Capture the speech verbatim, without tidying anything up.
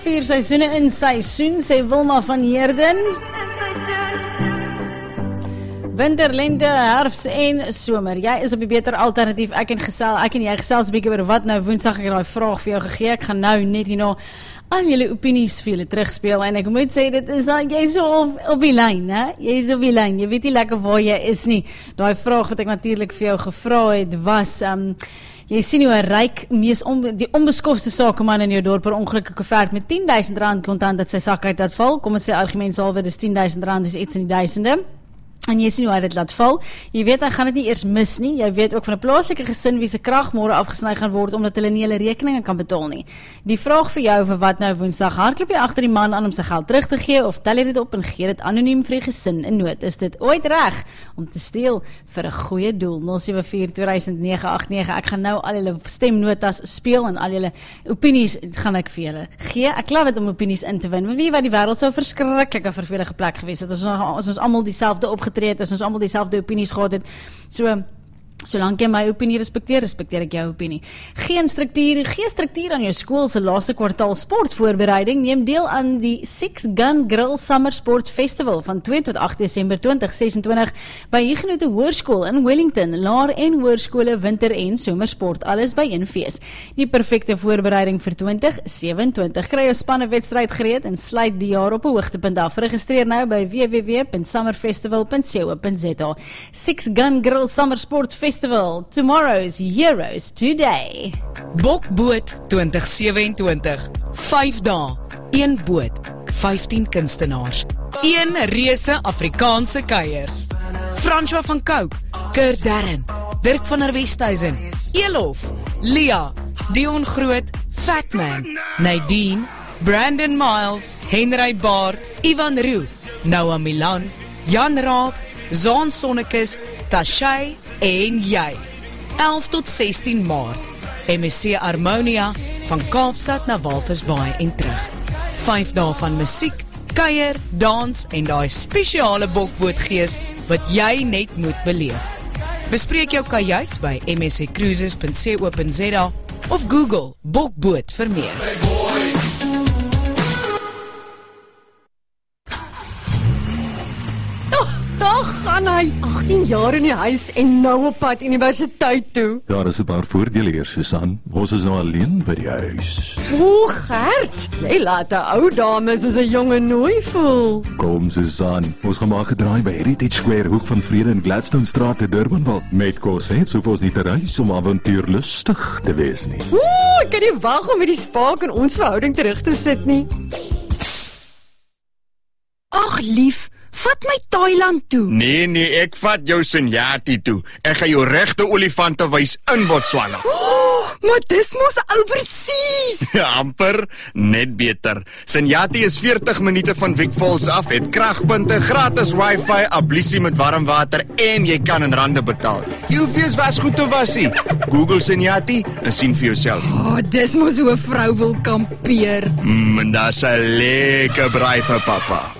vier seisoene in seisoen, sê Wilma van Heerden. Winter, lente, herfst en somer. Jy is op die beter alternatief. Ek en gesel, ek en jy gesels 'n bietjie oor wat nou Woensdag ek daai vraag vir jou gegee. Ek gaan nou net hierna al julle opinies vir julle terugspeel en ek moet sê dit is dan jy so op, op die lyn, hè? Jy is op die lyn. Jy weet nie lekker waar jy is nie. Daai vraag wat ek natuurlik vir jou gevra het was um jy sien hoe 'n ryk, mees on, die onbeskofte sakeman in jou dorp per ongelukkige koevert met tien duisend rand kontant dat sy sak uit laat val. Kom ons sê argumentshalwe dis tien duisend rand is iets in die duisende. En jy sien hoe hy dit laat val. Jy weet, hy gaan dit nie eers mis nie. Jy weet ook van 'n plaaslike gesin wie se krag môre afgesny gaan word omdat hulle nie hulle rekeninge kan betaal nie. Die vraag vir jou vir wat nou Woensdag, hardloop jy agter die man aan om sy geld terug te gee of tel jy dit op en gee dit anoniem vir die gesin in nood? Is dit ooit reg om te steel vir 'n goeie doel? nul sewe vier twee nege agt nege. Ek gaan nou al julle stemnotas speel en al julle opinies gaan ek vir julle gee. Ek glo dit om opinies in te win. Maar wie wat die wêreld sou 'n verskriklike vervelige plek gewees het as ons as ons almal dieselfde opgetree het, as ons almal dieselfde opinies gehad het. So, solank jy my opinie respekteer, respekteer ek jou opinie. Geen struktuur, geen struktuur aan jou skool se laaste kwartaal sportvoorbereiding. Neem deel aan die Six Gun Grill Summer Sport Festival van twee tot agt Desember twintig sesentwintig by Huguenot Hoërskool in Wellington. Laer- en hoërskole, winter- en somersport, alles by een fees. Die perfekte voorbereiding vir twintig sewentwintig. Kry jou spanne wedstryd gereed en sluit die jaar op 'n hoogtepunt af. Registreer nou by w w w punt summerfestival punt co punt z a. Six Gun Grill Summer Sport Festival. Tomorrow's Heroes Today. Bokboot twintig sewentwintig. vyf dae, een boot, vyftien kunstenaars, een reuse Afrikaanse kuier. François van Cooke, Kurt Darren, Dirk van der Westhuizen, Elof, Lia, Dion Groot, Fatman, Nadine, Brandon Miles, Henry Baard, Ivan Roo, Noah Milan, Jan Raab, Zaan Sonnekes, Tashay en jy. elf tot sestien Maart. M S C Harmonia van Kaapstad na Walvisbaai en terug. vyf dae van musiek, kuier, dans en daai spesiale bokbootgees wat jy net moet beleef. Bespreek jou kajuit by m s c cruises punt co punt z a of Google bokboot vir meer. Gaan hy agtien jaar in die huis en nou op pad universiteit toe. Ja, daar is 'n paar voordele hier, Susan. Ons is nou alleen by die huis. O, Gert, jy laat 'n ou dame soos 'n jonge nooi voel. Kom, Susan. Ons gaan maar gedraai by Heritage Square, hoek van Vrede en Gladstone Straat te Durbanville. Met kos het so ons nie te reis om avontuurlustig te wees nie. Ooh, ek kan nie wag om met die spaak in ons verhouding terug te sit nie. Ag lief, vat my Thailand toe. Nee, nee, ek vat jou Senyati toe. Ek gaan jou regte olifante wys in Botswana. Oh, maar dis mos oorseas. Amper, net beter. Senyati is veertig minute van Vic Falls af, het kragpunte, gratis wifi, ablusie met warm water en jy kan in rande betaal. Jy hoef eers wasgoed te wasie. Google Senyati en sien vir jouself. Oh, dis mos hoe 'n vrou wil kampeer. Mm, en daar's 'n lekker braai vir pappa.